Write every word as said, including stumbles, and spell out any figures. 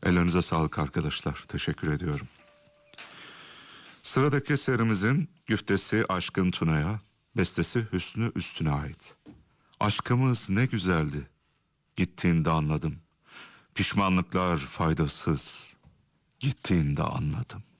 Ellerinize sağlık arkadaşlar. Teşekkür ediyorum. Sıradaki eserimizin güftesi Aşkın Tuna'ya, bestesi Hüsnü Üstün'e ait. Aşkımız ne güzeldi, gittiğinde anladım. Pişmanlıklar faydasız, gittiğinde anladım.